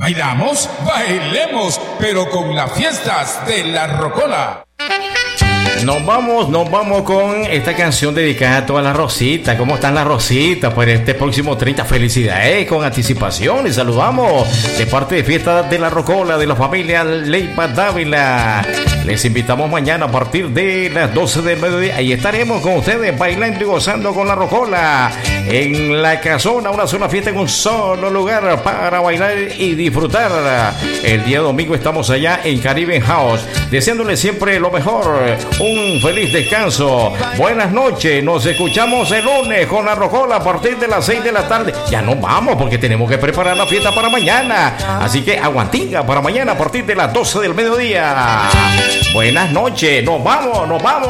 ¿Bailamos? Bailemos, pero con las fiestas de la Rocola. Nos vamos con esta canción dedicada a todas las rositas. ¿Cómo están las rositas? Pues este próximo 30, felicidades con anticipación. Y saludamos de parte de Fiesta de la Rocola de la familia Leiva Dávila. Les invitamos mañana a partir de las 12 del mediodía. Ahí estaremos con ustedes bailando y gozando con la Rocola en la casona, una sola fiesta en un solo lugar para bailar y disfrutar. El día domingo estamos allá en Caribbean House, deseándoles siempre lo mejor. Un feliz descanso. Buenas noches. Nos escuchamos el lunes con la Rocola a partir de las 6 de la tarde. Ya nos vamos porque tenemos que preparar la fiesta para mañana. Así que aguantinga para mañana a partir de las 12 del mediodía. Buenas noches. Nos vamos.